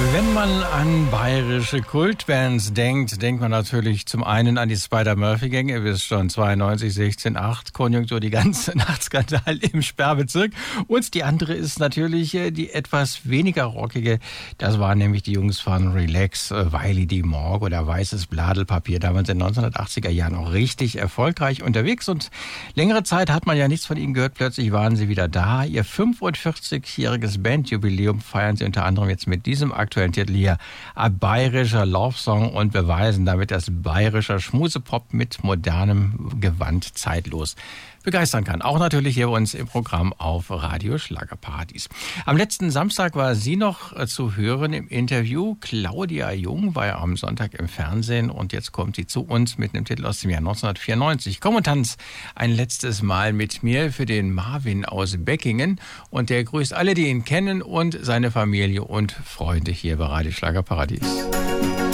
Wenn man an bayerische Kultbands denkt, denkt man natürlich zum einen an die Spider-Murphy-Gang, ihr wisst schon, 92, 16, 8, Konjunktur, die ganze Nachtskandal im Sperrbezirk. Und die andere ist natürlich die etwas weniger rockige, das waren nämlich die Jungs von Relax, Wiley D. Morgue oder Weißes Bladelpapier. Da waren sie in den 1980er Jahren auch richtig erfolgreich unterwegs und längere Zeit hat man ja nichts von ihnen gehört. Plötzlich waren sie wieder da. Ihr 45-jähriges Bandjubiläum feiern sie unter anderem jetzt mit diesem aktuellen Titel hier, ein bayerischer Love-Song, und beweisen damit, dass bayerischer Schmusepop mit modernem Gewand zeitlos begeistern kann. Auch natürlich hier bei uns im Programm auf Radio Schlagerparadies. Am letzten Samstag war sie noch zu hören im Interview. Claudia Jung war ja am Sonntag im Fernsehen und jetzt kommt sie zu uns mit einem Titel aus dem Jahr 1994. Komm und tanz ein letztes Mal mit mir für den Marvin aus Beckingen, und der grüßt alle, die ihn kennen, und seine Familie und Freunde hier bei Radio Schlagerparadies.